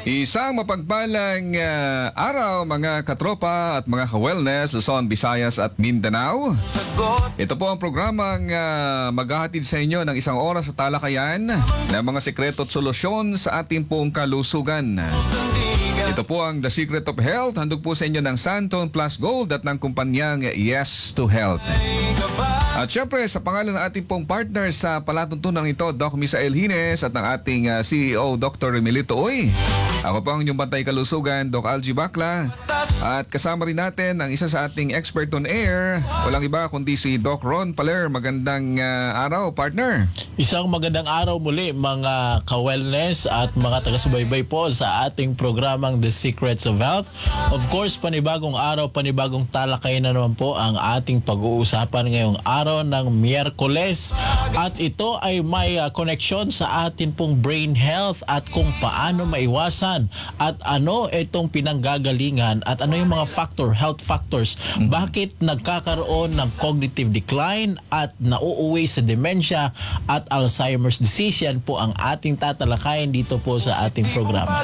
Isang mapagpalang araw mga katropa at mga ka-wellness Luzon, Visayas at Mindanao. Ito po ang programang maghahatid sa inyo ng isang oras sa talakayan ng mga sekreto at solusyon sa ating pong kalusugan. Ito po ang The Secret of Health. Handog po sa inyo ng Santon Plus Gold at ng kumpanyang Yes to Health. At syempre sa pangalan ng ating pong partner sa palatuntunan ito, Doc Misael Hines, at ng ating CEO, Dr. Emilito Uy. Ako po ang inyong bantay kalusugan, Doc Algie Bacla. At kasama rin natin ang isa sa ating expert on air, walang iba kundi si Doc Ron Paler. Magandang araw, partner. Isang magandang araw muli mga ka-wellness at mga taga-subaybay po sa ating programang The Secrets of Health. Of course, panibagong araw, panibagong talakay na naman po ang ating pag-uusapan ngayong araw ng Miyerkules. At ito ay may connection sa atin pong brain health at kung paano maiwasan at ano itong pinanggagalingan at ano yung mga health factors. Bakit nagkakaroon ng cognitive decline at nauuwi sa dementia at Alzheimer's disease? Yan po ang ating tatalakayin dito po sa ating programa.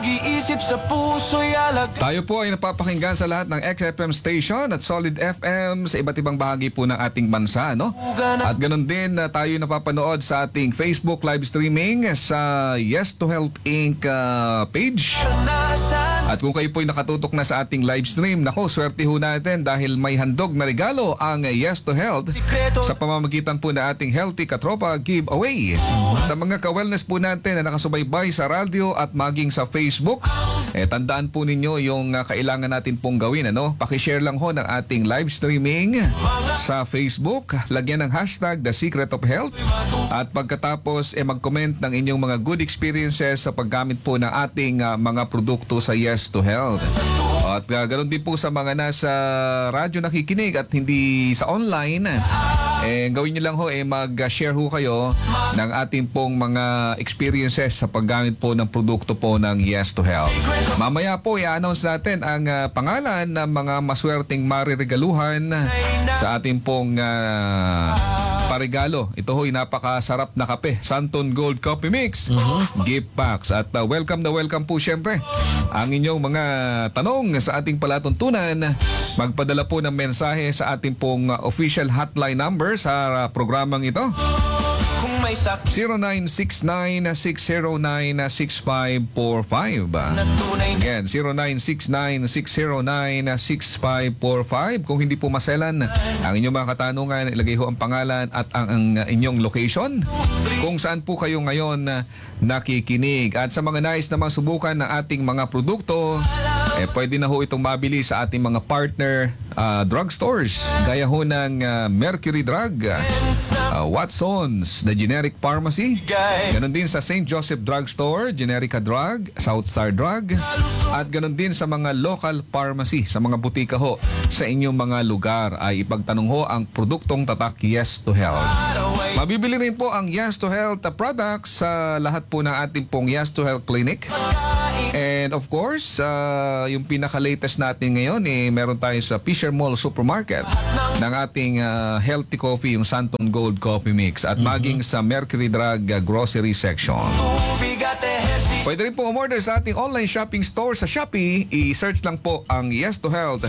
Tayo po ay napapakinggan sa lahat ng XFM station at Solid FM sa iba't ibang bahagi po ng ating bansa, no? At ganun din tayo napapanood sa ating Facebook live streaming sa Yes to Health Inc. Page. At kung kayo po ay nakatutok na sa ating live stream, nako, swerte ho natin dahil may handog na regalo ang Yes to Health sa pamamagitan po na ating Healthy Katropa Giveaway. Sa mga ka-wellness po natin na nakasubaybay sa radio at maging sa Facebook, tandaan po ninyo yung kailangan natin pong gawin. Pakishare lang ho ng ating live streaming sa Facebook. Lagyan ng hashtag The Secret of Health. At pagkatapos, mag-comment ng inyong mga good experiences sa paggamit po ng ating mga produkto sa Yes to Health. At ganoon din po sa mga nasa radyo nakikinig at hindi sa online, gawin nyo lang ho, mag-share ho kayo ng ating pong mga experiences sa paggamit po ng produkto po ng Yes to Health. Mamaya po i-announce natin ang pangalan ng mga maswerteng mariregaluhan sa ating pong parigalo. Ito ho'y napakasarap na kape, Santon Gold Coffee Mix, gift packs. At welcome na welcome po syempre ang inyong mga tanong sa ating palatuntunan. Magpadala po ng mensahe sa ating pong official hotline number sa programang ito. 0969-609-6545. Again, 0969-609-6545. Kung hindi po maselan ang inyong mga katanungan, ilagay ho ang pangalan at ang inyong location kung saan po kayo ngayon nakikinig. At sa mga nais namang subukan ng ating mga produkto, pwede na ho itong mabili sa ating mga partner drugstores gaya ho ng Mercury Drug, Watson's, the Generic Pharmacy. Ganon din sa St. Joseph Drugstore, Generica Drug, Southstar Drug. At ganon din sa mga local pharmacy, sa mga butika ho sa inyong mga lugar ay ipagtanong ho ang produktong tatak Yes to Health. Mabibili rin po ang Yes to Health products sa lahat po ng ating pong Yes to Health Clinic. And of course, yung pinaka-latest natin ngayon, meron tayo sa Fisher Mall Supermarket ng ating healthy coffee, yung Santon Gold Coffee Mix, at maging sa Mercury Drug grocery section. Pwede rin po umorder sa ating online shopping store sa Shopee. I-search lang po ang Yes to Health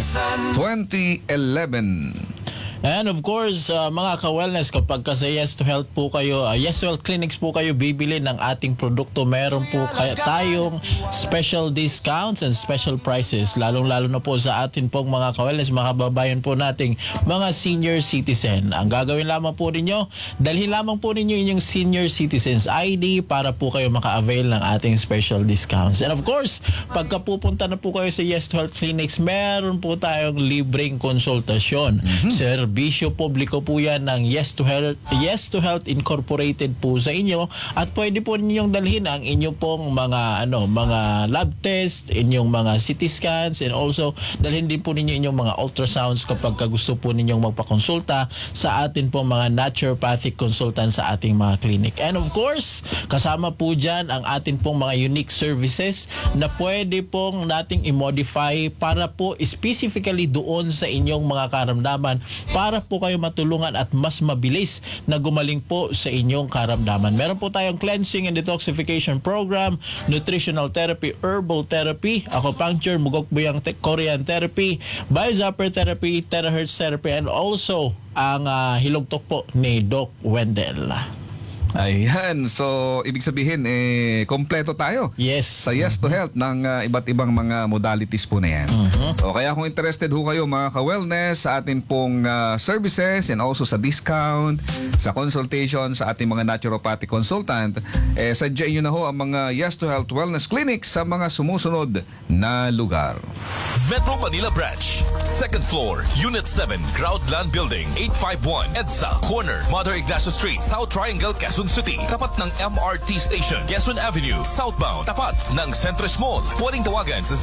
2011. And of course, mga ka-wellness, kapag kasi Yes to Health po kayo, Yes to Health Clinics po kayo bibili ng ating produkto, meron po tayong special discounts and special prices, lalong-lalo na po sa atin pong mga ka-wellness, mga kababayan po nating mga senior citizen. Ang gagawin lamang po ninyo, dalhin lamang po ninyo inyong senior citizens ID para po kayo maka-avail ng ating special discounts. And of course, pagka pupunta na po kayo sa Yes to Health Clinics, meron po tayong libreng konsultasyon. Serbisyo publiko po yan ng Yes to Health Incorporated po sa inyo, at pwede po ninyong dalhin ang inyong pong mga mga lab test, inyong mga CT scans, and also dalhin din po ninyo inyong mga ultrasounds kapag gusto po ninyong magpakonsulta sa atin po mga naturopathic consultant sa ating mga clinic. And of course, kasama po dyan ang atin pong mga unique services na pwede pong nating i-modify para po specifically doon sa inyong mga karamdaman, para po kayo matulungan at mas mabilis na gumaling po sa inyong karamdaman. Meron po tayong cleansing and detoxification program, nutritional therapy, herbal therapy, acupuncture, mugokbuyang Korean therapy, biozapper therapy, terahertz therapy, and also ang hilogtok po ni Doc Wendell. Ayan, so ibig sabihin kompleto tayo. Yes. Sa Yes to Health ng iba't ibang mga modalities po na yan. O kaya kung interested ho kayo mga ka-wellness sa atin pong services and also sa discount, sa consultation sa ating mga naturopathic consultant, sadyain nyo na ho ang mga Yes to Health Wellness Clinics sa mga sumusunod na lugar. Metro Manila Branch, 2nd floor, Unit 7, Groundland Building, 851 EDSA, corner, Mother Ignacio Street, South Triangle, Quezon City. Tapat ng MRT Station, Quezon Avenue, southbound. Tapat ng Centris Mall. Pwedeng tawagan sa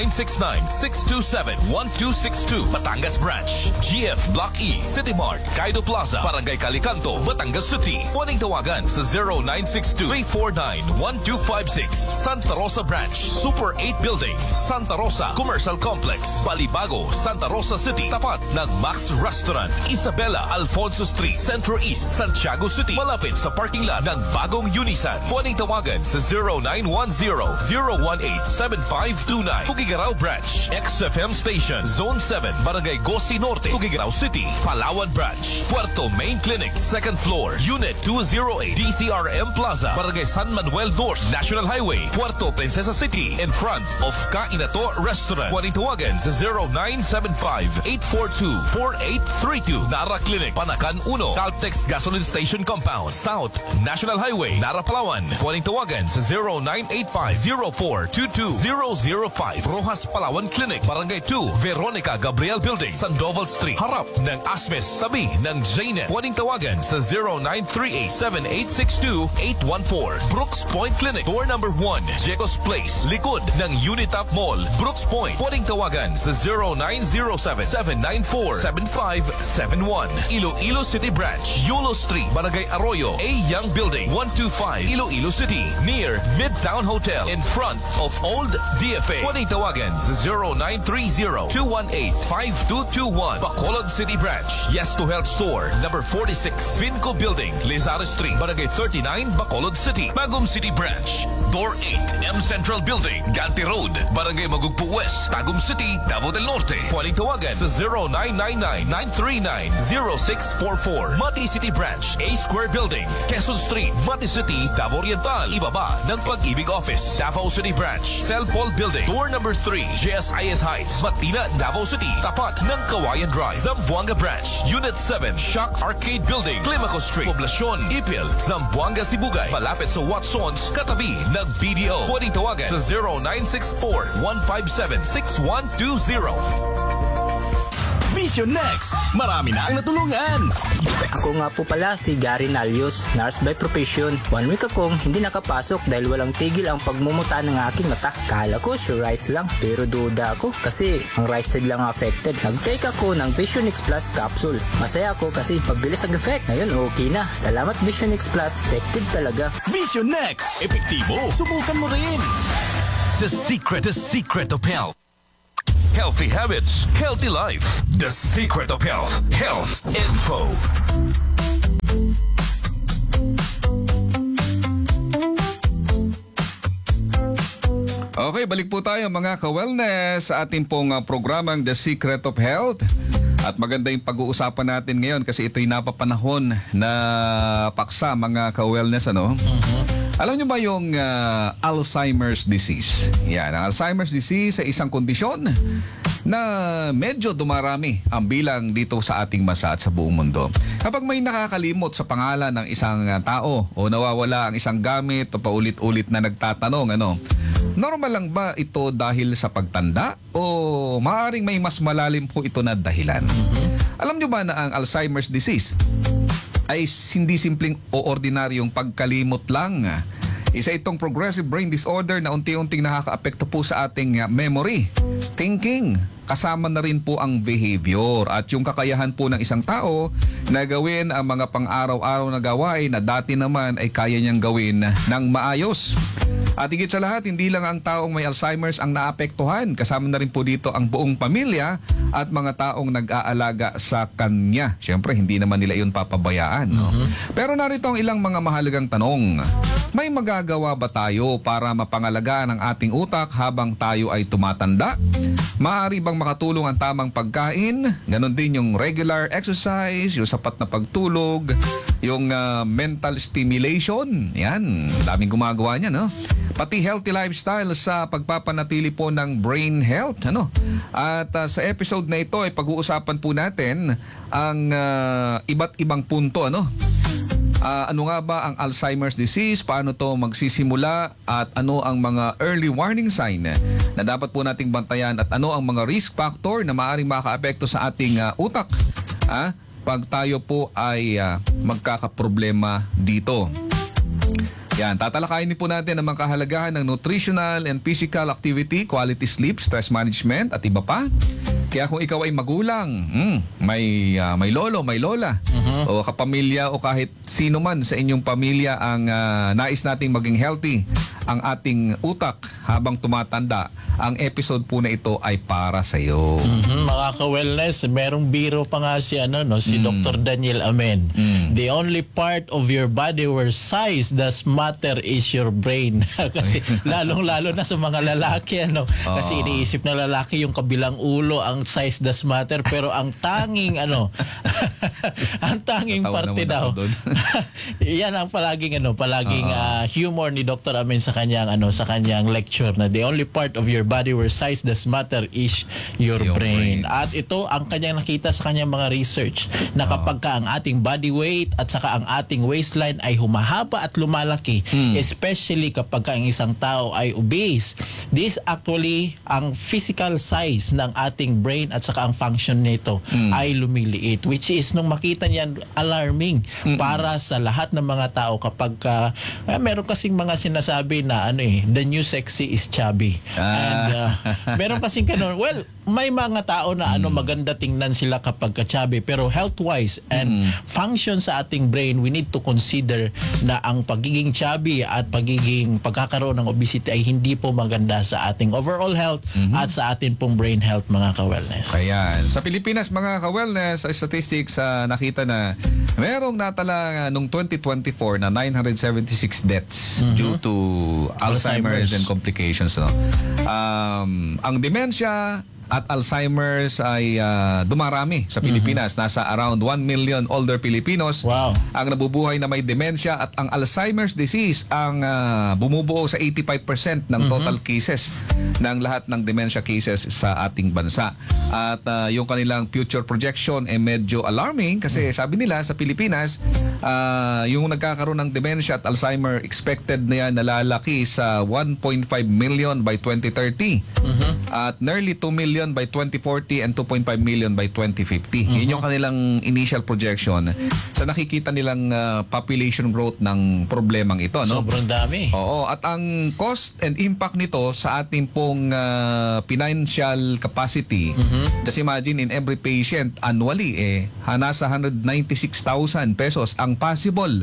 0969-627-1262. Batangas Branch, GF Block E, City Mart, Kaido Plaza, Barangay Calicanto, Batangas City. Pwedeng tawagan sa 0962-349-1256. Santa Rosa Branch, Super 8 Building, Santa Rosa Commercial Complex, Balibago, Santa Rosa City. Tapat ng Max Restaurant, Isabela Alfonso Street, Centro East, Santiago City. Malapit sa parking lot ng bagong Unisan. Pwedeng tawagan sa 0910-018-7529. Tugigaraw Branch, XFM Station, Zone 7, Barangay Gosi Norte, Tugigaraw City. Palawan Branch, Puerto Main Clinic, 2nd floor, Unit 208, DCRM Plaza, Barangay San Manuel North, National Highway, Puerto Princesa City, in front of Kainato Restaurant. Pwedeng tawagan sa 0975-842-4832. Nara Clinic, Panakan 1, Caltex Gasoline Station Compound, South National Highway, Nara, Palawan. Pwedeng tawagan sa 0985-0422-005. Rojas Palawan Clinic, Barangay 2, Veronica Gabriel Building, Sandoval Street, harap ng Asmes, sabi ng Jaynet. Pwedeng tawagan sa 0938-7862-814. Brooks Point Clinic, door number 1, Jecos Place, likod ng Unitap Mall, Brooks Point. Pwedeng tawagan sa 0907-794-7571. Iloilo City Branch, Yulo Street, Barangay Arroyo, A. Young Building, 125, Iloilo City, near Midtown Hotel, in front of Old DFA. Pwedeng tawagan sa 0930-218-5221. Bacolod City Branch, Yes to Health Store, number 46, Vinco Building, Lizardo Street, Barangay 39, Bacolod City. Bagum City Branch, Door 8, M Central Building, Ganti Road, Barangay Magugpo West, Tagum City, Davao del Norte. Pwedeng tawagan sa 0999-939-0644. Mati City Branch, A Square Building, Quezon Street, Mati City, Davao Oriental, ibaba ng Pag-ibig Office. Davao City Branch, Cell Paul Building, door number 3, JSIS Heights, Matina, Davao City, tapat ng Kawayan Drive. Zamboanga Branch, Unit 7, Shock Arcade Building, Climaco Street, Poblacion, Ipil, Zamboanga, Sibugay, malapit sa Watsons, katabi ng BDO. Pwedeng tawagan sa 0964-157-6120. Vision Next, marami na ang natulungan. Ako nga po pala si Gary Nalios, nurse by profession. 1 week akong hindi nakapasok dahil walang tigil ang pagmumuta ng aking mata. Kala ko sure eyes lang, pero duda ako kasi ang right side lang affected. Nag-take ako ng Vision X Plus capsule. Masaya ako kasi pagbilis ang effect. Ngayon okay na. Salamat Vision X Plus, effective talaga. Vision Next, epektibo, subukan mo rin. The secret of health. Healthy habits, healthy life. The secret of health. Health info. Okay, balik po tayo mga ka-wellness sa ating pong programang The Secret of Health. At maganda yung pag-uusapan natin ngayon kasi ito'y napapanahon na paksa mga ka-wellness, ano? Alam niyo ba yung Alzheimer's disease? Yan, ang Alzheimer's disease ay isang kondisyon na medyo dumarami ang bilang dito sa ating bansa at sa buong mundo. Kapag may nakakalimot sa pangalan ng isang tao o nawawala ang isang gamit o paulit-ulit na nagtatanong, normal lang ba ito dahil sa pagtanda o maaaring may mas malalim po ito na dahilan? Alam niyo ba na ang Alzheimer's disease ay hindi simpleng o ordinaryong pagkalimot lang. Isa itong progressive brain disorder na unti-unting nakakaapekto po sa ating memory, thinking, kasama na rin po ang behavior at yung kakayahan po ng isang tao na gawin ang mga pang-araw-araw na gawain na dati naman ay kaya niyang gawin ng maayos. At higit sa lahat, hindi lang ang taong may Alzheimer's ang naapektuhan. Kasama na rin po dito ang buong pamilya at mga taong nag-aalaga sa kanya. Siyempre, hindi naman nila yun papabayaan. No? Pero narito ang ilang mga mahalagang tanong. May magagawa ba tayo para mapangalagaan ang ating utak habang tayo ay tumatanda? Maaari bang makatulong ang tamang pagkain? Ganon din yung regular exercise, yung sapat na pagtulog, yung mental stimulation. Yan, daming gumagawa niya, no? Pati healthy lifestyle sa pagpapanatili po ng brain health, ano? At sa episode na ito ay pag-uusapan po natin ang iba't ibang punto, ano? Ano nga ba ang Alzheimer's disease? Paano to magsisimula? At ano ang mga early warning sign na dapat po nating bantayan? At ano ang mga risk factor na maaaring makaapekto sa ating utak? Pag tayo po ay magkakaproblema dito. Yan, tatalakayin po natin ang mga kahalagahan ng nutritional and physical activity, quality sleep, stress management at iba pa. Kaya kung ikaw ay magulang, may lolo, may lola, o kapamilya o kahit sino man sa inyong pamilya ang nais nating maging healthy ang ating utak habang tumatanda, ang episode po na ito ay para sa iyo. Mga ka-wellness, merong biro pa nga si si Dr. Daniel Amen. The only part of your body where size does matter is your brain. Kasi lalong-lalo na sa mga lalaki, Kasi iniisip na lalaki yung kabilang ulo ang size does matter, pero ang tanging ang tanging parte daw. Yan ang palaging humor ni Dr. Amen sa kanyang lecture na the only part of your body where size does matter is your brain. At ito ang kanyang nakita sa kanyang mga research na kapag ka ang ating body weight at saka ang ating waistline ay humahaba at lumalaki, especially kapag ka ang isang tao ay obese, this actually ang physical size ng ating brain at saka ang function nito ay lumiliit, which is nung makita niyan alarming para sa lahat ng mga tao kapag meron kasing mga sinasabi na the new sexy is chubby. And meron kasing well, may mga tao na maganda tingnan sila kapag chubby, pero health-wise and function sa ating brain, we need to consider na ang pagiging chubby at pagkakaroon ng obesity ay hindi po maganda sa ating overall health at sa ating pong brain health, mga ka-wellness. Ayan. Sa Pilipinas, mga ka-wellness, statistics nakita na merong natala nung 2024 na 976 deaths due to Alzheimer's and complications. Ang dementia at Alzheimer's ay dumarami sa Pilipinas. Nasa around 1 million older Filipinos ang nabubuhay na may dementia, at ang Alzheimer's disease ang bumubuo sa 85% ng total cases ng lahat ng dementia cases sa ating bansa. At yung kanilang future projection ay medyo alarming kasi sabi nila sa Pilipinas, yung nagkakaroon ng dementia at Alzheimer expected na yan nalalaki sa 1.5 million by 2030 at nearly 2 million by 2040 and 2.5 million by 2050. Yun yung kanilang initial projection sa nakikita nilang population growth ng problemang ito. Sobrang dami. Oo. At ang cost and impact nito sa ating pong financial capacity, just imagine in every patient annually, nasa 196,000 pesos ang possible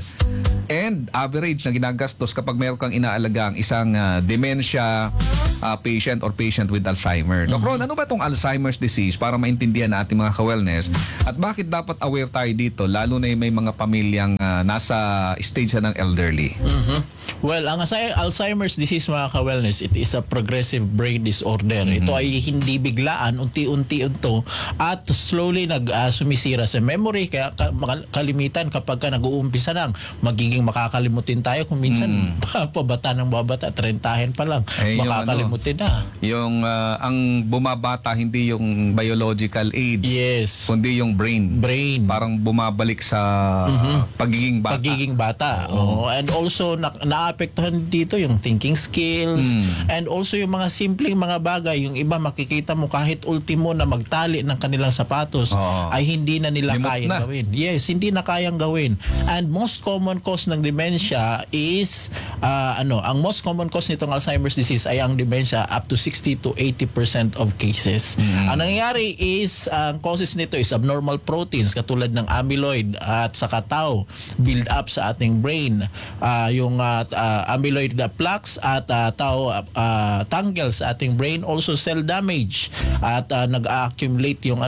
and average na ginagastos kapag meron kang inaalagang isang dementia patient or patient with Alzheimer. Doc Ron, ano ba itong Alzheimer's disease para maintindihan na ating mga ka-wellness, at bakit dapat aware tayo dito lalo na may mga pamilyang nasa stage na ng elderly? Well, ang Alzheimer's disease, mga ka-wellness, it is a progressive brain disorder. Ito ay hindi biglaan, unti-unti ito, at slowly sumisira sa memory. Kaya kalimitan kapag nag-uumpisa lang, magiging makakalimutin tayo kung minsan pabata ng babata, 30 pa lang, makakalimutin na. Yung ang bumabata hindi yung biological age, kundi yung brain. Parang bumabalik sa pagiging bata. And also naapektuhan dito yung thinking skills and also yung mga simpleng mga bagay. Yung iba makikita mo kahit ultimo na magtali ng kanilang sapatos ay hindi na nila kayang gawin. Yes, hindi na kayang gawin. And most common cause ng dementia is ang most common cause nitong Alzheimer's disease ay ang dementia demensya up to 60 to 80% of cases. Ang nangyayari is, ang causes nito is abnormal proteins katulad ng amyloid at saka tau build up sa ating brain. Yung amyloid plaques at tau tangles sa ating brain, also cell damage at nag-accumulate yung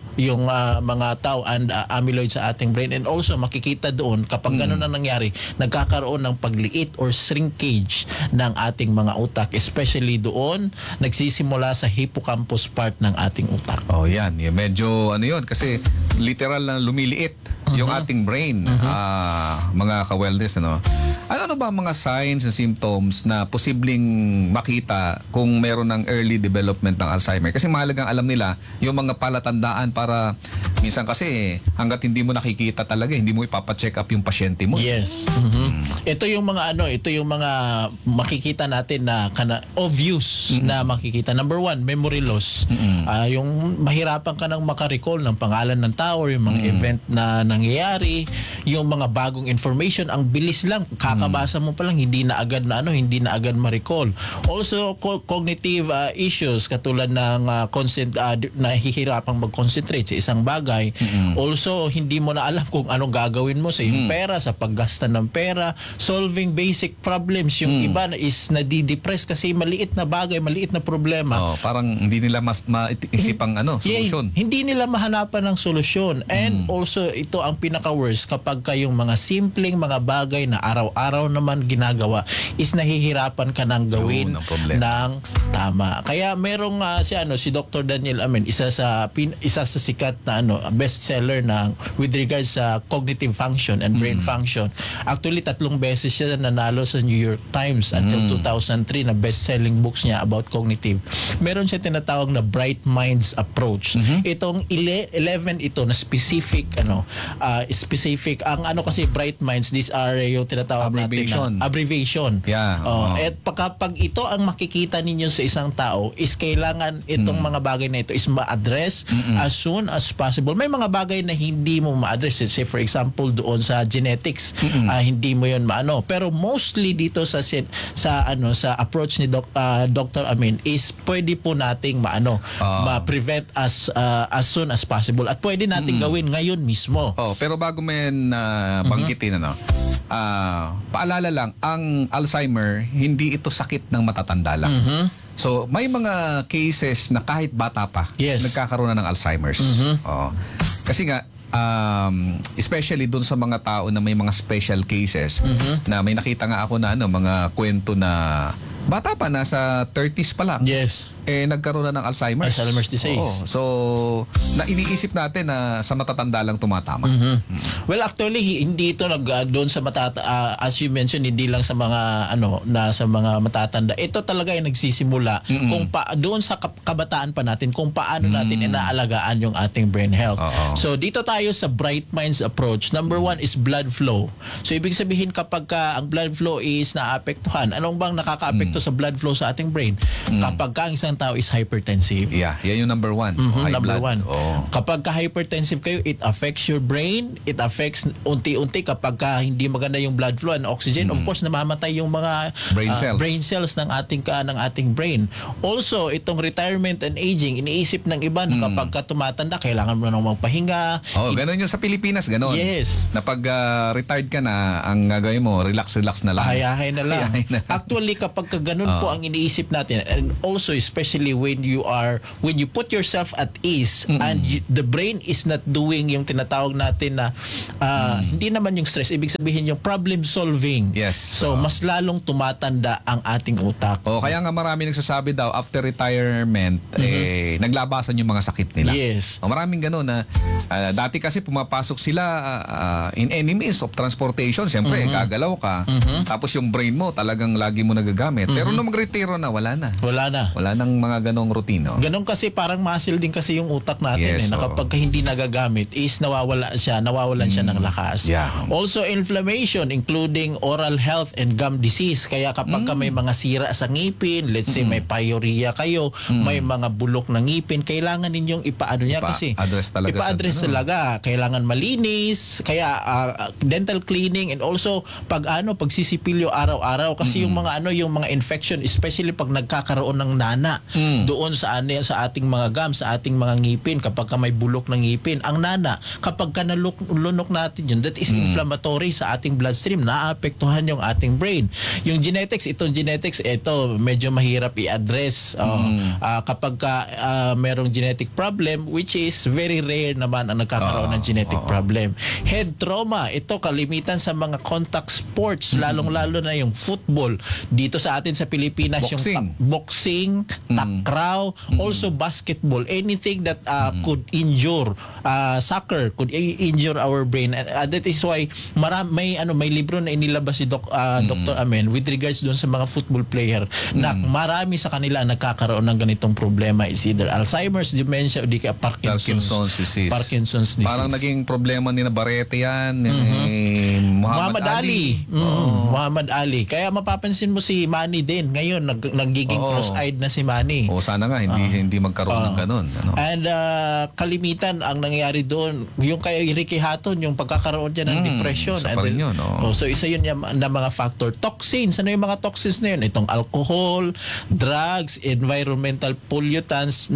mga tau and amyloid sa ating brain, and also makikita doon kapag ganun ang nangyari, nagkakaroon ng pagliit or shrinkage ng ating mga utak, especially doon nagsisimula sa hippocampus part ng ating utak. Oh, yan. Medyo yun kasi literal na lumiliit yung ating brain, mga ka-wellness, Ano ba mga signs and symptoms na posibleng makita kung meron ng early development ng Alzheimer? Kasi mahalagang alam nila yung mga palatandaan para minsan kasi hanggat hindi mo nakikita talaga, hindi mo ipapacheck up yung pasyente mo. Yes. Ito yung mga makikita natin na obvious na makikita. Number one, memory loss. Yung mahirapan ka nang makarecall ng pangalan ng tao, yung mga event na nangyayari, yung mga bagong information, ang bilis lang, kakabasa mo pa lang, hindi na agad ma-recall. Also, cognitive issues katulad ng nahihirapang mag-concentrate sa isang bagay. Also, hindi mo na alam kung anong gagawin mo sa iyong pera, sa paggasta ng pera, solving basic problems. Yung iba is nadidepress kasi maliit na bagay, maliit na problema. Parang hindi nila maisipang solusyon. Hindi nila mahanapan ng solusyon. And also, ito ang pinaka-worst kapag kayong mga simpleng mga bagay na araw-araw naman ginagawa is nahihirapan ka nang gawin ng tama. Kaya merong si Dr. Daniel Amen, isa sa sikat na bestseller with regards sa cognitive function and brain function. Actually, 3 beses siya nanalo sa New York Times until 2003 na best-selling books niya about cognitive. Meron siya tinatawag na Bright Minds approach. Itong 11 ito na specific ang kasi Bright Minds, these are yung tinatawag natin na abbreviation. Yeah. At pag ito ang makikita ninyo sa isang tao is kailangan itong mga bagay na ito is ma-address as soon as possible. May mga bagay na hindi mo ma-address. Say for example doon sa genetics, hindi mo yun maano. Pero mostly dito sa approach ni Dr. Amin is pwede po nating ma-prevent as soon as possible. At pwede nating gawin ngayon mismo. Pero bago men banggitin paalala lang, ang Alzheimer hindi ito sakit ng matatanda lang. So may mga cases na kahit bata pa nagkakaroon na ng Alzheimer's. Kasi nga especially dun sa mga tao na may mga special cases na may nakita nga ako na mga kwento na bata pa, nasa 30s pa lang. Yes. Nagkaroon na ng Alzheimer's. Alzheimer's disease. So, iniisip natin na sa matatanda lang tumatama. Well, actually, hindi ito doon sa as you mentioned, hindi lang sa mga sa mga matatanda. Ito talaga ay nagsisimula doon sa kabataan pa natin kung paano natin inaalagaan yung ating brain health. So, dito tayo sa Bright Minds approach. Number one is blood flow. So, ibig sabihin kapag ang blood flow is naapektuhan, anong bang nakakaapekto sa blood flow sa ating brain? Kapag ang isang tao is hypertensive. Yeah, yan yung number one. Number one. Kapag ka-hypertensive kayo, it affects your brain. It affects unti-unti kapag hindi maganda yung blood flow and oxygen. Of course, namamatay yung mga brain cells ng ating brain. Also, itong retirement and aging, iniisip ng iba na kapag ka tumatanda, kailangan mo nang magpahinga. Ganun yung sa Pilipinas, ganun. Yes. Na pag retired ka na, ang gagawin mo, relax na lang. Hayahay na lang. Actually, kapag ganun po ang iniisip natin, and also especially when you put yourself at ease and the brain is not doing yung tinatawag natin na hindi naman yung stress, ibig sabihin yung problem solving. Yes. So mas lalong tumatanda ang ating utak. Kaya nga marami nagsasabi daw after retirement naglabasan yung mga sakit nila. Yes. Maraming gano'n na dati kasi pumapasok sila in any means of transportation. Siyempre, gagalaw ka. Tapos yung brain mo talagang lagi mo nagagamit. Pero nung mag-retiro na, wala na. Wala nang mga ganong routine. Ganon kasi parang muscle din kasi yung utak natin na kapag hindi nagagamit is nawawalan siya ng lakas. Yeah. Also inflammation including oral health and gum disease. Kaya kapag may mga sira sa ngipin, let's say may pyorrhea kayo, may mga bulok na ngipin, kailangan ninyong ipa-address talaga. Kailangan malinis, kaya dental cleaning and also pagsisipilyo araw-araw kasi yung mga infection, especially pag nagkakaroon ng nana doon sa ating mga gums, sa ating mga ngipin, kapag may bulok ng ngipin. Ang nana, kapag lunok natin yun, that is inflammatory sa ating bloodstream, naapektuhan yung ating brain. Yung genetics, ito medyo mahirap i-address. Kapag merong genetic problem, which is very rare naman ang nagkakaroon ng genetic problem. Head trauma, ito kalimitan sa mga contact sports, lalong-lalo na yung football. Dito sa atin sa Pilipinas, Boxing. yung boxing, takraw, also basketball, anything that could injure, soccer could injure our brain. That is why may libro na inilabas si Dr. Amen with regards doon sa mga football player na marami sa kanila nagkakaroon ng ganitong problema, is either Alzheimer's, dementia, o di kaya Parkinson's disease. Parang naging problema ni Navarrete yan, Muhammad Ali. Muhammad Ali. Kaya mapapansin mo si Manny din ngayon nagiging cross-eyed na si Manny. Sana nga hindi magkaroon ng ganun. And kalimitan ang nangyayari doon, yung kay Ricky Hatton, yung pagkakaroon niya ng depression. Isa pa rin yun. So isa yun na mga factor. Toxins, ano yung mga toxins na yun? Itong alcohol, drugs, environmental pollutants,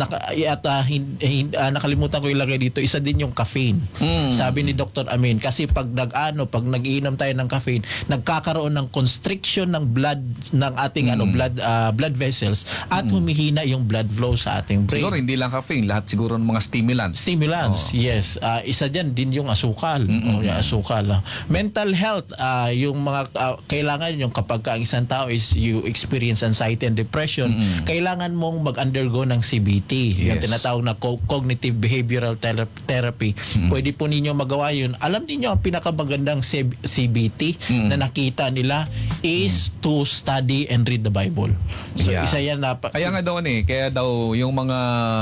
nakalimutan ko ilagay dito, isa din yung caffeine. Sabi ni Dr. Amin, kasi pag nag-iinom tayo ng caffeine, nagkakaroon ng constriction ng blood ng ating blood vessels at humihina yung blood flow sa ating brain. Siguro hindi lang caffeine, lahat siguro ng mga stimulants. Yes. Isa dyan din yung asukal. Yung asukal. Mental health, yung mga kailangan yung kapag ang isang tao is you experience anxiety and depression, kailangan mong mag-undergo ng CBT. Yung tinatawag na cognitive behavioral therapy. Pwede po ninyo magawa yun. Alam niyo ang pinakamagandang CBT na nakita nila is to study and read the Bible. So isa yan na kaya nga daw kaya daw yung mga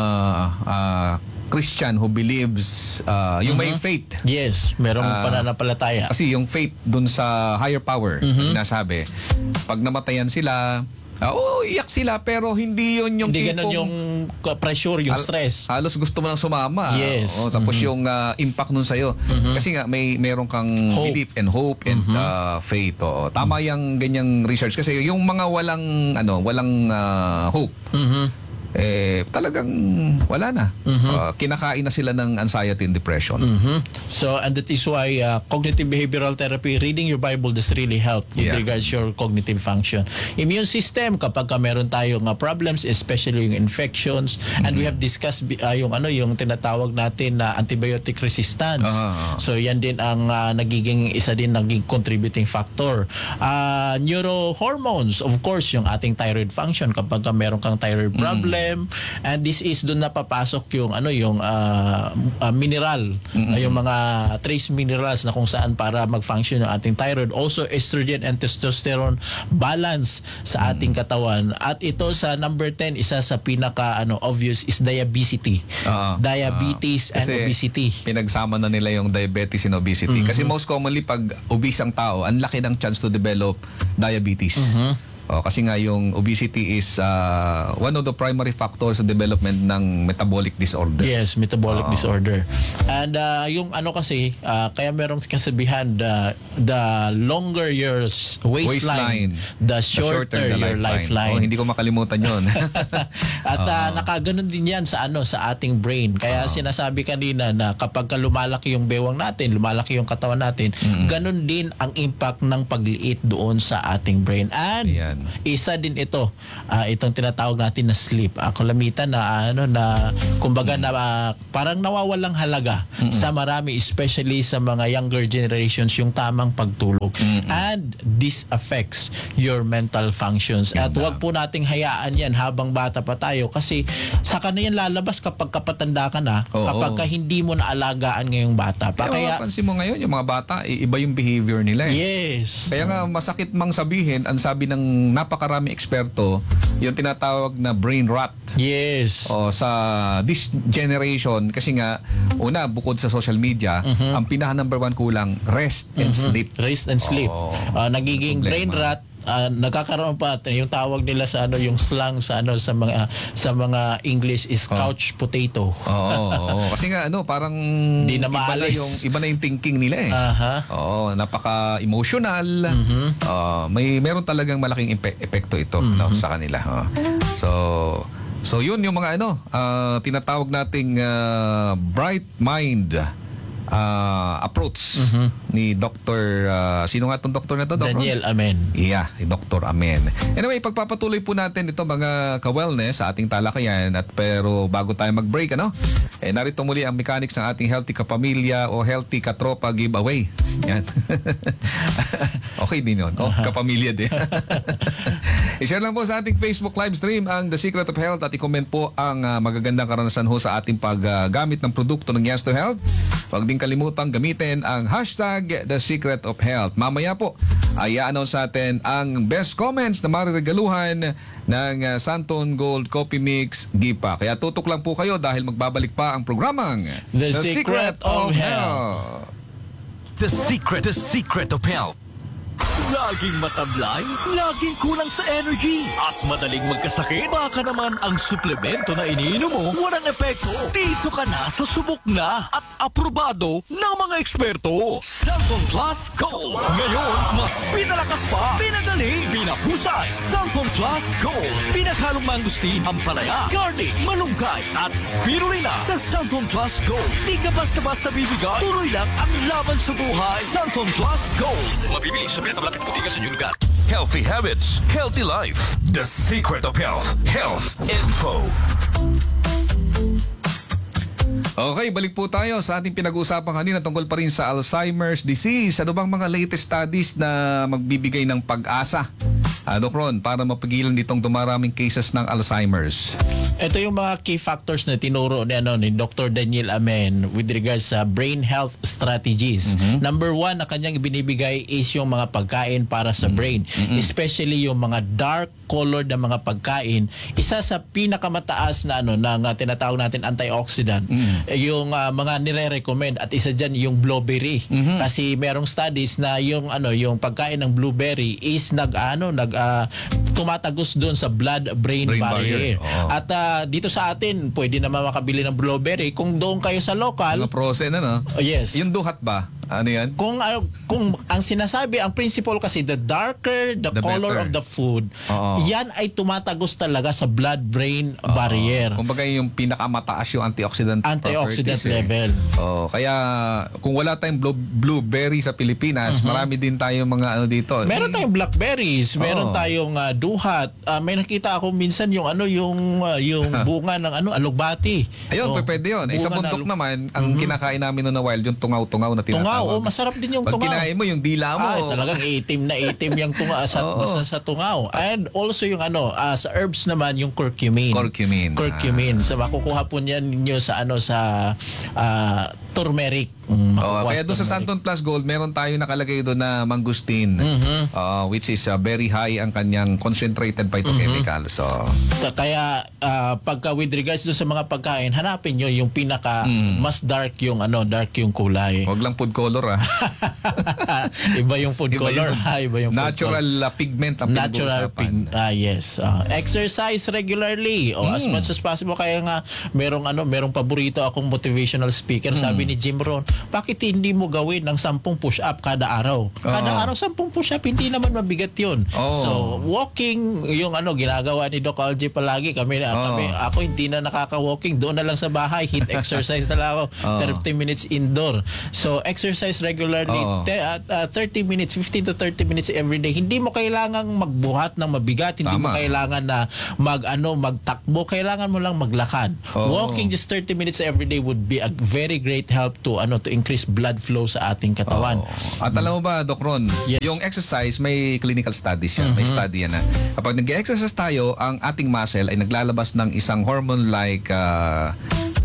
Christian who believes yung may faith. Yes, merong pananampalataya. Kasi yung faith dun sa higher power, sinasabi, pag namatayan sila, iyak sila, pero hindi yun yung hindi tipong ganun yung pressure, yung stress. Halos gusto mo nang sumama. Yes. Tapos yung impact nun sa'yo. Kasi nga merong kang belief and hope and faith. Tama yung ganyang research. Kasi yung mga walang hope, talagang wala na. Kinakain na sila ng anxiety and depression. So, and that is why cognitive behavioral therapy, reading your Bible does really help with regards your cognitive function. Immune system, kapag meron tayong problems, especially yung infections, and we have discussed yung tinatawag natin na antibiotic resistance. So, yan din ang naging contributing factor. Neurohormones, of course, yung ating thyroid function, kapag meron kang thyroid problem, and this is doon na papasok yung mineral, yung mga trace minerals na kung saan para mag-function yung ating thyroid. Also estrogen and testosterone balance sa ating katawan. At ito sa number 10, isa sa pinaka obvious is diabetes and obesity. Pinagsama na nila yung diabetes and obesity. Kasi most commonly pag obese ang tao, ang laki ng chance to develop diabetes. Kasi nga yung obesity is one of the primary factors sa development ng metabolic disorder. Yes, metabolic disorder. And yung kasi, kaya merong kasabihan, the longer your waistline, the shorter your lifeline. Hindi ko makalimutan yun. At nakaganon din yan sa ating brain. Kaya sinasabi kanina na kapag lumalaki yung bewang natin, lumalaki yung katawan natin, ganon din ang impact ng pagliit doon sa ating brain. And isa din ito, itong tinatawag natin na sleep. Kalamitan na kumbaga na parang nawawalang halaga sa marami, especially sa mga younger generations, yung tamang pagtulog. And this affects your mental functions. At wag po nating hayaan yan habang bata pa tayo, kasi saka na yan lalabas kapag kapatanda ka na, kapag hindi mo naalagaan ngayong bata pa. Kaya mapansin mo ngayon, yung mga bata, iba yung behavior nila. Yes. Kaya nga masakit mang sabihin, ang sabi ng napakarami eksperto, yung tinatawag na brain rot. Yes. Sa this generation, kasi nga, una, bukod sa social media, ang pinaka number 1 kulang, rest and sleep. Rest and sleep. Nagiging brain rot, nagkakaroon pa yung tawag nila sa ano, yung slang sa ano sa mga English is couch potato. Oo. Kasi nga parang Di na maalis. iba na yung thinking nila eh. Aha. Oo, napaka-emotional. Meron talagang malaking epekto ito sa kanila. So yun yung mga tinatawag nating bright mind approach ni Dr. Sino nga itong doktor na to? Daniel Amen. Yeah, si Dr. Amen. Anyway, pagpapatuloy po natin ito mga ka-wellness sa ating talakayan pero bago tayo mag-break, narito muli ang mechanics ng ating Healthy Kapamilya o Healthy Katropa giveaway. Yan. Okay din yun. Kapamilya din. I-share lang po sa ating Facebook live stream ang The Secret of Health at i-comment po ang magagandang karanasan ho sa ating paggamit ng produkto ng Yes to Health. Huwag din kalimutang gamitin ang hashtag The Secret of Health. Mamaya po ay i-announce natin ang best comments na mariregaluhan ng Santon Gold Coffee Mix Gipa. Kaya tutok lang po kayo dahil magbabalik pa ang programang The Secret of Health. The Secret of Health. Laging matablay, laging kulang sa energy, at madaling magkasakit. Baka naman ang suplemento na iniinom mo walang epekto. Dito ka na sa subok na at aprobado ng mga eksperto. Cellphone Plus Gold. Ngayon, mas pinalakas pa, pinagaling, pinahusay. Cellphone Plus Gold. Pinaghalong mangustin, ampalaya, garlic, malunggay, at spirulina. Sa Cellphone Plus Gold, di ka basta-basta bibigay. Tuloy lang ang laban sa buhay. Cellphone Plus Gold. Mabibili sa pinakamalapit putika sa inyong lugar. Healthy habits, healthy life. The Secret of Health. Health Info. Okay, balik po tayo sa ating pinag-uusapan kanina tungkol pa rin sa Alzheimer's disease. Ano bang mga latest studies na magbibigay ng pag-asa, Doc Ron, para mapigilan ditong dumaraming cases ng Alzheimer's? Ito yung mga key factors na tinuro ni Dr. Daniel Amen with regards sa brain health strategies. Number 1 na kanyang binibigay is yung mga pagkain para sa brain. Especially yung mga dark colored na mga pagkain. Isa sa pinakamataas na na tinatawag natin antioxidant. Yung mga nire-recommend at isa diyan yung blueberry. Kasi merong studies na yung pagkain ng blueberry is tumatagos doon sa blood-brain barrier. At dito sa atin, pwede naman makabili ng blueberry kung doon kayo sa local. Mga frozen Yes. Yung duhat ba? Ano yan? Kung ang sinasabi, ang principle kasi, the darker the color better of the food, yan ay tumatagos talaga sa blood-brain barrier. Kumbaga yung pinakamataas yung antioxidant properties, level. Kaya kung wala tayong blueberry sa Pilipinas, marami din tayong mga dito. Meron tayong blackberries, meron tayong duhat. May nakita ako minsan yung bunga ng alugbati. Ayun, pwede yun. Sa bundok naman, ang kinakain namin na wild, yung tungaw-tungaw na tinatawag. Masarap din yung Pag tungaw. kinain mo, yung dila mo. Talagang itim na itim yung tungaw sa tungaw. And also yung sa herbs naman, yung curcumin. Curcumin. So makukuha po niyan ninyo sa turmeric. Kaya doon sa Santon Plus Gold, meron tayo nakalagay doon na mangustin, which is very high ang kanyang concentrated phytochemical. Kaya pagka with regards doon sa mga pagkain, hanapin nyo yung pinaka mas dark yung kulay. Huwag lang food color Iba yung food color. Iba yung natural pigment ang pinag-uusapan. Yes. Exercise regularly as much as possible. Kaya nga merong paborito akong motivational speaker. Sabi ni Jim Rohn, bakit hindi mo gawin ng 10 push-up kada araw? Kada araw 10 push-up, hindi naman mabigat yun. So, walking, yung ginagawa ni Doc Algie palagi. Ako hindi na nakaka-walking. Doon na lang sa bahay. HIIT exercise na lang ako. 30 minutes indoor. So, exercise regularly. 30 minutes, 15 to 30 minutes every day. Hindi mo kailangang magbuhat ng mabigat. Hindi mo kailangan na magtakbo. Kailangan mo lang maglakad. Walking just 30 minutes every day would be a very great help to increase blood flow sa ating katawan. At alam mo ba, Doc Ron, yung exercise, may clinical studies yan. May study yan na kapag nag-exercise tayo, ang ating muscle ay naglalabas ng isang hormone like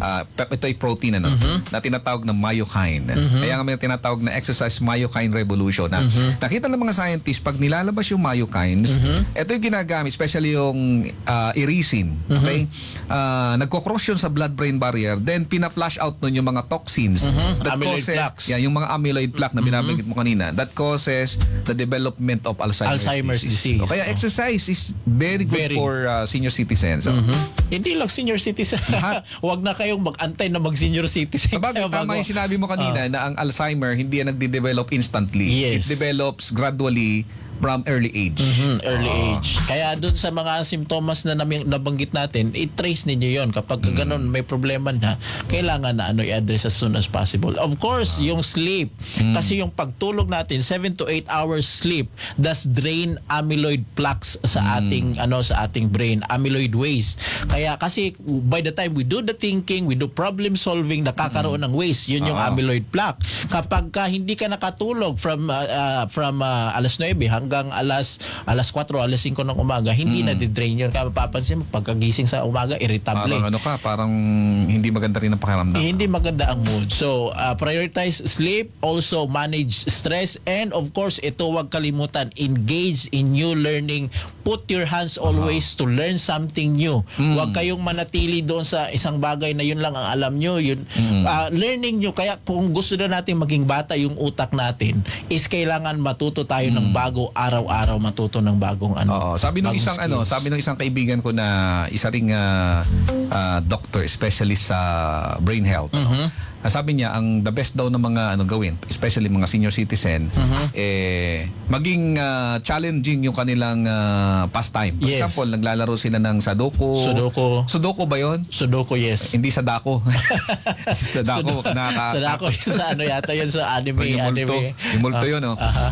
ito ay protein na tinatawag na myokine. Kaya nga may tinatawag na exercise myokine revolution. Nakita ng mga scientists, pag nilalabas yung myokines, ito yung ginagamit, especially yung irisin. Okay? Nagko-cross yun sa blood-brain barrier, then pina-flush out nun yung mga toxins that Amyloid causes, plaques. yung mga amyloid plaque na binabanggit mo kanina, that causes the development of Alzheimer's disease. disease. Kaya exercise is very good Very. for senior citizens. Hindi lang senior citizen. Huwag na kayong mag-antay na mag-senior citizen. Sabagay, tama yung sinabi mo kanina na ang Alzheimer hindi yan nagde-develop instantly. Yes. It develops gradually from early age. Early age. Kaya dun sa mga simptomas na nabanggit natin, i-trace ninyo yon. Kapag ganun may problema na, kailangan na i-address as soon as possible. Of course, yung sleep. Kasi yung pagtulog natin, 7 to 8 hours sleep does drain amyloid plaques sa ating sa ating brain, amyloid waste. Kaya kasi by the time we do the thinking, we do problem solving, nakakaroon ng waste. Yun yung amyloid plaque. Kapag hindi ka nakatulog from alas 9 hanggang alas 4, alas 5 ng umaga, hindi na di-drain yun. Kaya mapapansin mo, pagkagising sa umaga, irritable. Parang hindi maganda rin ang pakiramdam. Hindi maganda ang mood. So, prioritize sleep, also manage stress, and of course, ito wag kalimutan, engage in new learning. Put your hands always to learn something new. Wag kayong manatili doon sa isang bagay na yun lang ang alam nyo. Yun, learning nyo. Kaya kung gusto na natin maging bata yung utak natin, is kailangan matuto tayo ng bago, araw-araw matuto ng bagong Sabi nung bagong isang skills. sabi nung isang kaibigan ko na isa ring doctor specialist sa brain health. Sabi niya ang the best daw na mga gawin, especially mga senior citizen, maging challenging yung kanilang pastime. For Yes. example, naglalaro sila ng Sudoku. Sudoku ba 'yon? Sudoku, yes. Hindi Sadako. Sadako Sadako sa yata yun sa anime. Yung multo yun,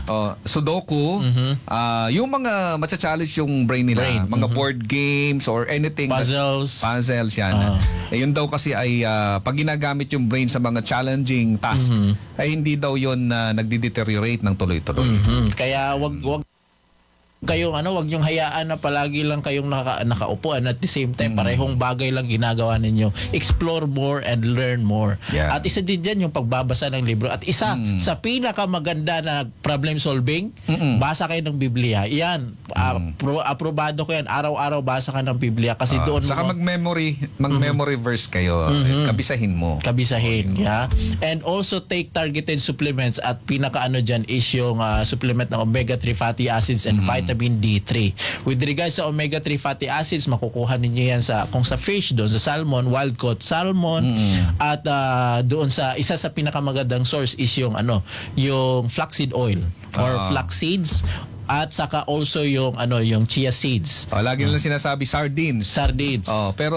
Sudoku, yung mga matcha-challenge yung brain nila. Mga board games or anything. Puzzles. Puzzles yan. Yun daw kasi ay pag ginagamit yung brain sa mga challenging task, ay hindi daw yun nagdi-deteriorate ng tuloy-tuloy. Kaya wag kayong wag niyong hayaan na palagi lang kayong nakaupo, and at the same time parehong bagay lang ginagawa ninyo. Explore more and learn more. Yeah. At isa din dyan yung pagbabasa ng libro. At isa sa pinakamaganda na problem solving, basa kayo ng Biblia. Yan, aprobado ko yan. Araw-araw basa ka ng Biblia kasi doon saka mag-memory verse kayo. Kabisahin mo. Kabisahin, yeah. And also take targeted supplements, at pinaka dyan is yung supplement ng omega-3 fatty acids and vitamin D3. With regards sa omega-3 fatty acids, makukuha ninyo yan kung sa fish, doon sa salmon, wild caught salmon, at doon sa isa sa pinakamagandang source is yung yung flaxseed oil or flax seeds, at saka also yung chia seeds. Lagi nilang sinasabi sardines. Pero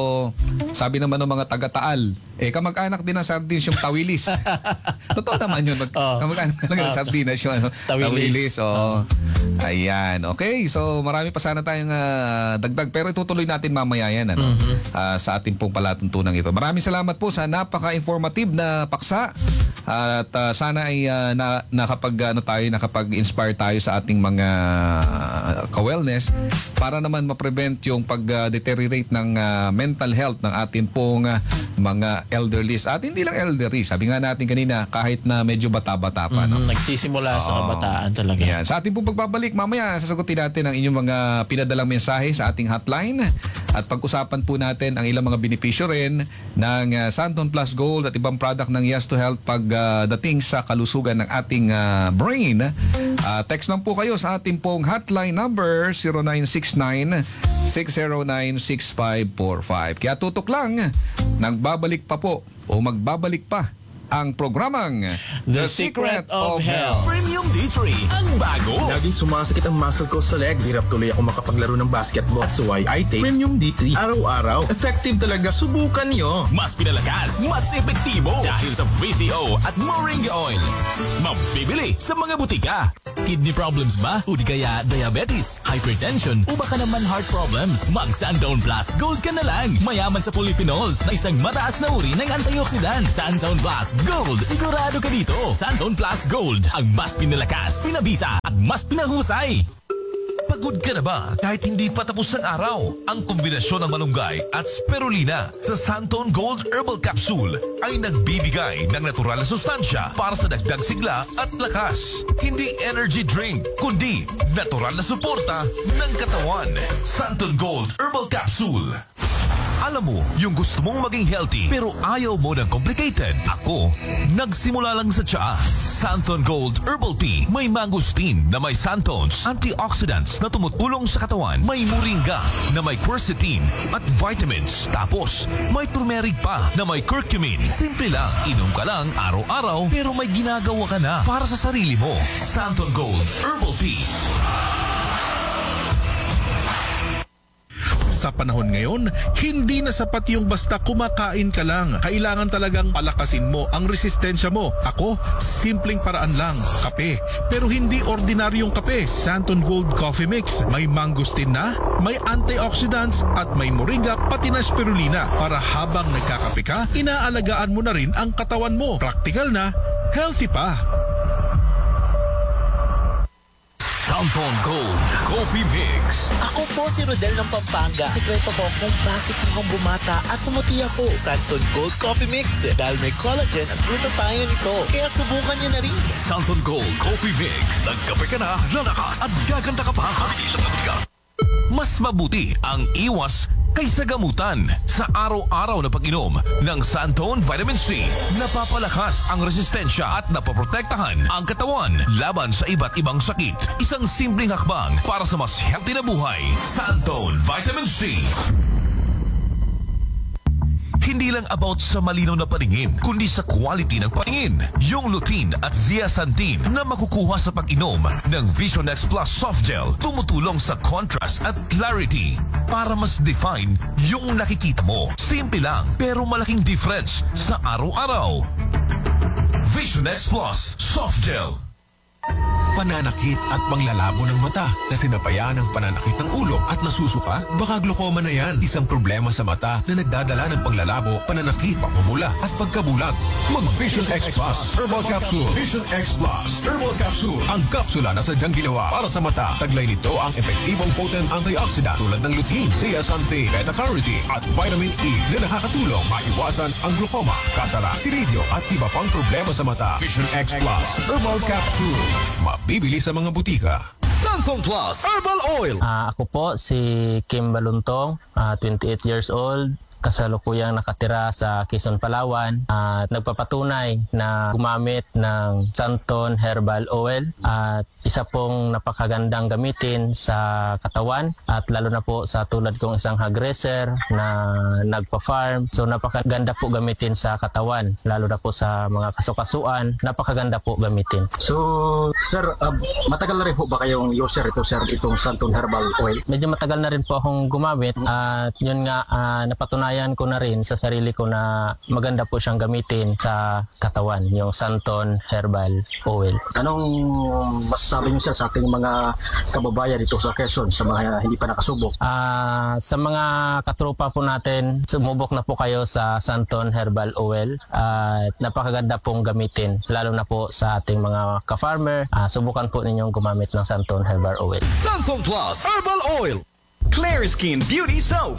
sabi naman ng mga taga-Taal, kamag-anak din ng sardines yung tawilis. Totoo naman yun. Kamag-anak talaga ng sardines yung tawilis. Ayan. Okay, so marami pa sana tayong dagdag, pero itutuloy natin mamaya yan sa ating pong palatuntunan ito. Maraming salamat po napaka-informative na paksa, at sana ay nakapag-inspire tayo sa ating mga ka-wellness para naman ma-prevent yung pag-deteriorate ng mental health ng ating pong mga elderlies. At hindi lang elderly, sabi nga natin kanina, kahit na medyo bata-bata pa. Nagsisimula sa kabataan talaga. Yan. Sa ating pong pagbabalik, mamaya sasagutin natin ang inyong mga pinadalang mensahe sa ating hotline, at pag-usapan po natin ang ilang mga benepisyo rin ng Santon Plus Gold at ibang product ng Yes to Health pagdating sa kalusugan ng ating brain. Text lang po kayo sa ating pong hotline number 0969-609-6545. Kaya tutok lang, nagbabalik pa po o magbabalik pa ang programang The Secret of Health. Premium D3, ang bago. Laging sumasakit ang muscle ko sa legs. Hirap tuloy ako makapaglaro ng basketball. That's why I take Premium D3 araw-araw. Effective talaga. Subukan nyo. Mas pinalakas, mas epektibo dahil sa VCO at Moringa Oil. Mabibili sa mga butika. Kidney problems ba? O di kaya diabetes, hypertension, o baka naman heart problems? Mag Sandown Plus Gold ka na lang. Mayaman sa polyphenols na isang mataas na uri ng antioxidant. Sandown Plus Gold. Sigurado ka dito. Sandown Plus Gold. Ang mas pinalakas, pinabisa, at mas pinahusay. Pagod ka na ba kahit hindi pa tapos ang araw? Ang kombinasyon ng malunggay at spirulina sa Santon Gold Herbal Capsule ay nagbibigay ng natural na sustansya para sa dagdag sigla at lakas. Hindi energy drink, kundi natural na suporta ng katawan. Santon Gold Herbal Capsule. Alam mo, yung gusto mong maging healthy pero ayaw mo ng complicated. Ako, nagsimula lang sa tsaa. Santon Gold Herbal Tea. May mangosteen na may santones, antioxidants na tumutulong sa katawan. May moringa na may quercetin at vitamins. Tapos, may turmeric pa na may curcumin. Simple lang, inom ka lang araw-araw pero may ginagawa ka na para sa sarili mo. Santon Gold Herbal Tea. Sa panahon ngayon, hindi na sapat yung basta kumakain ka lang. Kailangan talagang palakasin mo ang resistensya mo. Ako, simpleng paraan lang, kape. Pero hindi ordinaryong kape. Santon Gold Coffee Mix. May mangosteen na, may antioxidants at may moringa pati na spirulina. Para habang nagkakape ka, inaalagaan mo na rin ang katawan mo. Practical na, healthy pa. Santon Gold Coffee Mix. Ako po si Rodel ng Pampanga. Sikreto ko kung bakit mukhang bumata at pumuti ako. Santon Gold Coffee Mix. Dahil may collagen at glutathione nito. Kaya subukan niyo na rin. Santon Gold Coffee Mix. Nagkape ka na, lalakas at gaganda ka pa. Mabilis ang ka. Mas mabuti ang iwas kaysa gamutan. Sa araw-araw na pag-inom ng Santon Vitamin C, napapalakas ang resistensya at napoprotektahan ang katawan laban sa iba't ibang sakit. Isang simpleng hakbang para sa mas healthy na buhay. Santon Vitamin C. Hindi lang about sa malinaw na paningin, kundi sa quality ng paningin. Yung lutein at zeaxanthin na makukuha sa pag-inom ng Vision X Plus Soft Gel tumutulong sa contrast at clarity para mas define yung nakikita mo. Simple lang pero malaking difference sa araw-araw. Vision X Plus Soft Gel. Pananakit at panglalabo ng mata na sinabayan ng pananakit ng ulo at nasusuka? Baka glaucoma na yan. Isang problema sa mata na nagdadala ng panglalabo, pananakit, pamumula at pagkabulag. Mag-Vision X Plus Herbal Capsule. Vision X Plus Herbal Capsule. Ang kapsula na sadyang ginawa para sa mata. Taglay nito ang epektibong potent antioxidant tulad ng lutein, zeaxanthin, beta-carotene at vitamin E na nakakatulong maiwasan ang glaucoma, katarak, iridio at iba pang problema sa mata. Vision X Plus Herbal Capsule. Mabibili sa mga butika. Santon Plus Herbal Oil. Ako po si Kim Baluntong, 28 years old. Kasalukuyang nakatira sa Quezon, Palawan at nagpapatunay na gumamit ng Santon Herbal Oil at isa pong napakagandang gamitin sa katawan at lalo na po sa tulad kong isang hog raiser na nagpa-farm. So napakaganda po gamitin sa katawan lalo na po sa mga kasukasuan. Napakaganda po gamitin. So sir, matagal na rin po ba kayong user ito sir, itong Santon Herbal Oil? Medyo matagal na rin po akong gumamit at yun nga napatunayan ko na rin sa sarili ko na maganda po siyang gamitin sa katawan, yung Santon Herbal Oil. Anong masasabi niyo sir sa ating mga kababayan dito sa Quezon, sa mga hindi pa nakasubok? Sa mga katropa po natin, sumubok na po kayo sa Santon Herbal Oil at napakaganda pong gamitin, lalo na po sa ating mga ka-farmer. Subukan po ninyong gumamit ng Santon Herbal Oil. Santon Plus Herbal Oil. Clear Skin Beauty Soap.